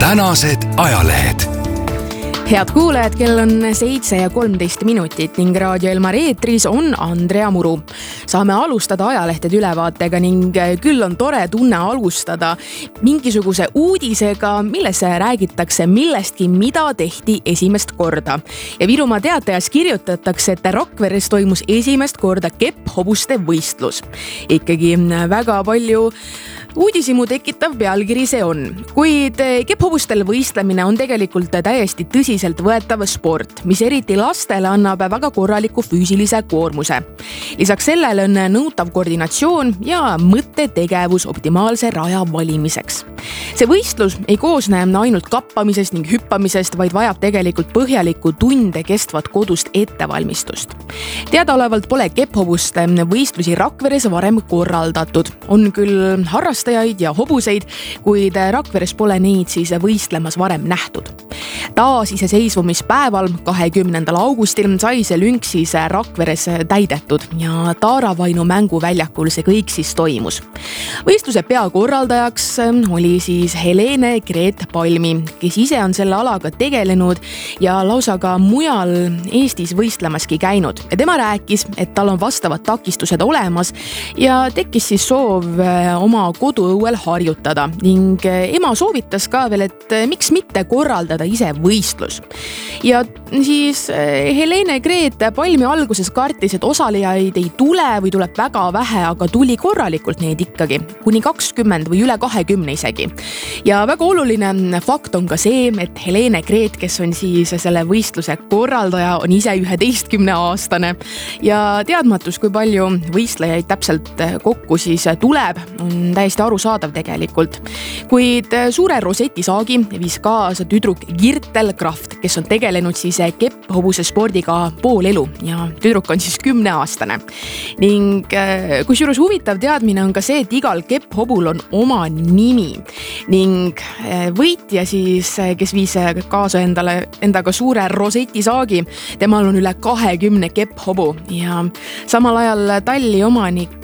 tänased ajalehed. Head kuulajad, kell on 7:13 ning Raadio Elmar eetris on Andrea Muru. Saame alustada ajalehtede ülevaatega ning küll on tore tunne alustada mingisuguse uudisega, milles räägitakse millestki, mida tehti esimest korda. Ja Virumaa Teatajas kirjutatakse, et Rakveres toimus esimest korda kepphobuste võistlus. Ikkagi väga palju uudisimu tekitav pealkiri see on, kuid kepphobustel võistlemine on tegelikult täiesti tõsiselt võetav sport, mis eriti lastele annab väga korraliku füüsilise koormuse. Lisaks sellele on nõutav koordinatsioon ja mõttetegevus optimaalse raja valimiseks. See võistlus ei koosne ainult kappamisest ning hüppamisest, vaid vajab tegelikult põhjalikku tunde kestvat kodust ettevalmistust. Teadaolevalt pole kepphobuste võistlusi Rakveres varem korraldatud. On küll harrastajaid ja hobuseid, kuid Rakveres pole neid siis võistlemas varem nähtud. Taasiseseisvumispäeval 20. augustil sai see lünk siis Rakveres täidetud ja Taaravainu mänguväljakul see kõik siis toimus. Võistluse peakorraldajaks oli siis Helene Greet Palmi, kes ise on selle alaga tegelenud ja lausa ka mujal Eestis võistlemaski käinud. Ja tema rääkis, et tal on vastavad takistused olemas ja tekkis siis soov oma koduõuel harjutada ning ema soovitas ka veel, et miks mitte korraldada ise võistlus. Ja siis Helene Greet Palmi alguses kartis, et osalejaid ei tule või tuleb väga vähe, aga tuli korralikult neid ikkagi, kuni 20 või üle 20 isegi. Ja väga oluline fakt on ka see, et Helene Greet, kes on siis selle võistluse korraldaja, on ise 11-aastane ja teadmatus, kui palju võistlejaid täpselt kokku siis tuleb, on täiesti arusaadav tegelikult. Kuid suure rosetisaagi viis kaasa tüdruk Girtel Kraft, kes on tegelenud siis kepphobuse spordiga pool elu ja tüdruk on siis 10-aastane. Ning kusjuures huvitav teadmine on ka see, et igal kepphobul on oma nimi ning võitja siis, kes viis kaasa endaga suure rosetisaagi, temal on üle 20 kepphobu ja samal ajal talli omanik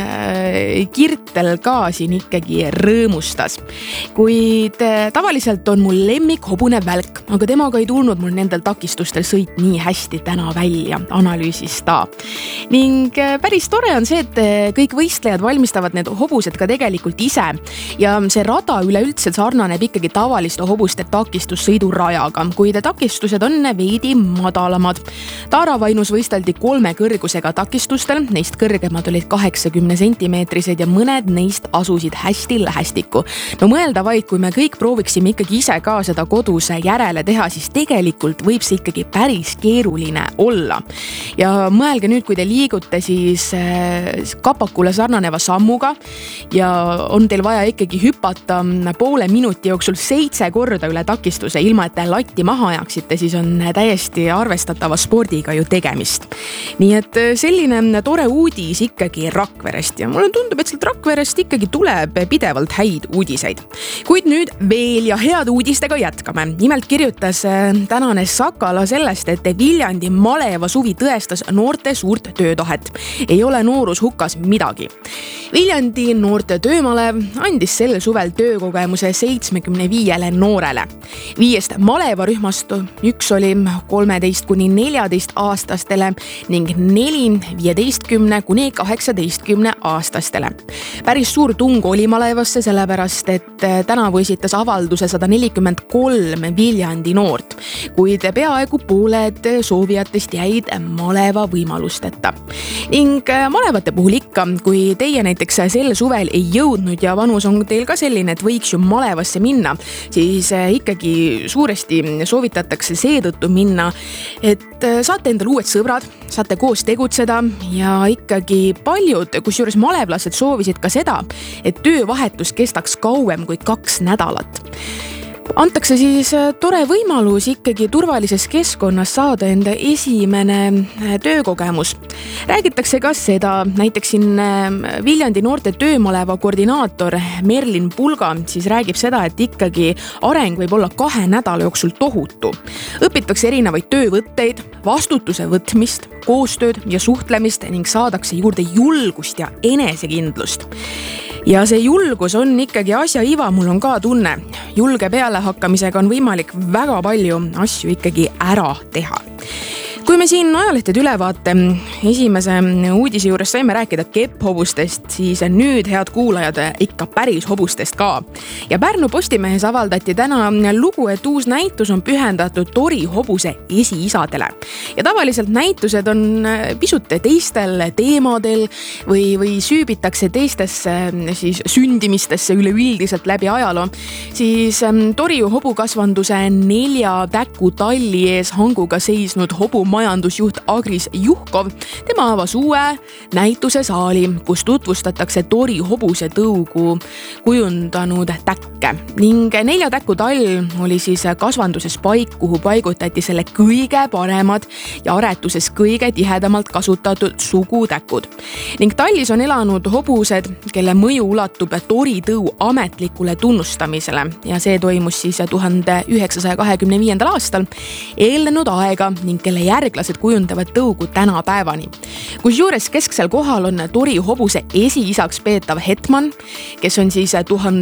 Girtel ka siin ikkagi rõõmustas. Kuid tavaliselt on mul lemmik hobune välk, aga temaga ei tulnud mul nendel takistustel sõit nii hästi täna välja, analüüsis ta. Ning päris tore on see, et kõik võistlejad valmistavad need hobused ka tegelikult ise ja see rada üleüldse sarnaneb ikkagi tavaliste hobuste takistussõidurajaga, kuid takistused on veidi madalamad. Taaravainus võisteldi 3 kõrgusega takistustel, neist kõrgemad olid 80 sentimeetrised ja mõned neist asusid hästi lähestikku. No mõelda vaid, kui me kõik prooviksime ikkagi ise ka seda kodus järele teha, siis tegelikult võib see ikkagi päris keeruline olla. Ja mõelge nüüd, kui te liigute siis kapakule sarnaneva sammuga ja on teil vaja ikkagi hüpata poole minuti jooksul 7 korda üle takistuse, ilma et te latti maha ajaksite, siis on täiesti arvestatava spordiga ju tegemist. Nii et selline tore uudis ikkagi Rakverest ja mulle tundub, et sealt Rakverest ikkagi tuleb pidevalt häid uudiseid. Kuid nüüd veel ja head uudistega jätkame. Nimelt kirjutas tänane Sakala sellest, et Viljandi maleva suvi tõestas noorte suurt töötahet. Ei ole noorus hukas midagi. Viljandi noorte töömalev andis sel suvel töökogemuse 75 noorele. 5 malevarühmast üks oli 13–14 aastastele ning 4 15–18 aastastele. Päris suur tung oli malevasse, sellepärast et tänavu esitas avalduse 143 Viljandi noort, kuid peaaegu pooled soovijatest jäid maleva võimalusteta. Ning malevate puhul ikka, kui teie näiteks sel suvel ei jõudnud ja vanus on teil ka selline, et võiks ju malevasse minna, siis ikkagi suuresti soovitatakse seetõttu minna, et saate endale uued sõbrad, saate koos tegutseda ja ikkagi paljud, kusjuures malevlased soovisid ka seda, et töövahetus kestaks kauem kui 2 nädalat. Antakse siis tore võimalus ikkagi turvalises keskkonnas saada enda esimene töökogemus. Räägitakse ka seda, näiteks siin Viljandi noorte töömaleva koordinaator Merlin Pulga siis räägib seda, et ikkagi areng võib olla 2 nädala jooksul tohutu. Õpitakse erinevaid töövõtteid, vastutuse võtmist, koostööd ja suhtlemist ning saadakse juurde julgust ja enesekindlust. ja see julgus on ikkagi asja iva, mul on ka tunne. Julge pealehakkamisega on võimalik väga palju asju ikkagi ära teha. Kui me siin ajalehtede ülevaate esimese uudise juures saime rääkida kepphobustest, siis nüüd, head kuulajad, ikka päris hobustest ka. Ja Pärnu Postimehes avaldati täna lugu, et uus näitus on pühendatud Tori hobuse esiisadele. Ja tavaliselt näitused on pisut teistel teemadel või süübitakse teistesse siis sündimistesse üleüldiselt läbi ajaloo. Siis Tori hobukasvanduse 4 täku talli ees hanguga seisnud majandusjuht Agris Juhkov, tema avas uue näituse saali, kus tutvustatakse Tori hobuse tõugu kujundanud täkke. Ning 4 täku tall oli siis kasvanduses paik, kuhu paigutati selle kõige paremad ja aretuses kõige tihedamalt kasutatud sugutäkud. Ning tallis on elanud hobused, kelle mõju ulatub Tori tõu ametlikule tunnustamisele ja see toimus siis 1925. aastal eelnenud aega ning kelle järglased kujundavad tõugu tänapäevani. Kusjuures kesksel kohal on Tori hobuse esiisaks peetav Hetman, kes on siis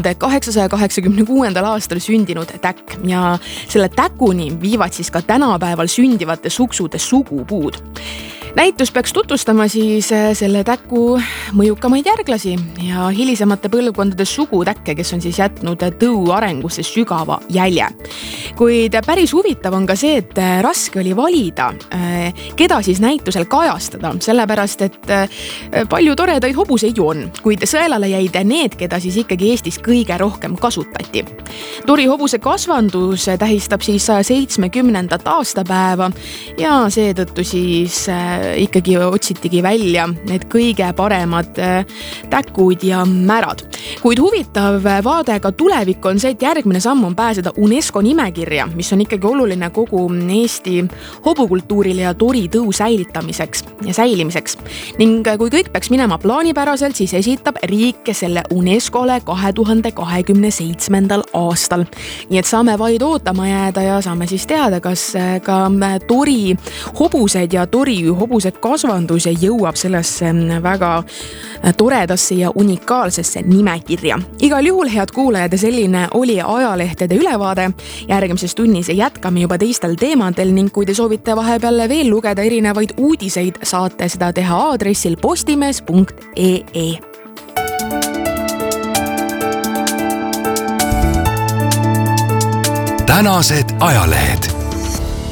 1886. aastal sündinud täkk ja selle täkuni viivad siis ka tänapäeval sündivate suksude sugupuud. Näitus peaks tutvustama siis selle täku mõjukamaid järglasi ja hilisemate põlvkondade sugutäkke, kes on siis jätnud tõu arengusse sügava jälje. Kuid päris huvitav on ka see, et raske oli valida, keda siis näitusel kajastada, sellepärast et palju toredaid hobuseid ju on, kuid sõelale jäid need, keda siis ikkagi Eestis kõige rohkem kasutati. Tori hobuse kasvandus tähistab siis 170. aastapäeva ja seetõttu siis ikkagi otsitigi välja need kõige paremad täkud ja märad. Kuid huvitav vaade ka tulevikku on see, et järgmine samm on pääseda UNESCO nimekirja, mis on ikkagi oluline kogu Eesti hobukultuurile ja Tori tõu säilitamiseks ja säilimiseks. Ning kui kõik peaks minema plaanipäraselt, siis esitab riik selle UNESCO-le 2027. aastal. Nii et saame vaid ootama jääda ja saame siis teada, kas ka Tori hobused ja Tori hobuse kasvandus jõuab sellesse väga toredasse ja unikaalsesse nimekirja. Igal juhul, head kuulajad, selline oli ajalehtede ülevaade. Järgmises tunnis jätkame juba teistel teemadel ning kui te soovite vahepeal veel lugeda erinevaid uudiseid, saate seda teha aadressil postimees.ee. Tänased ajalehed.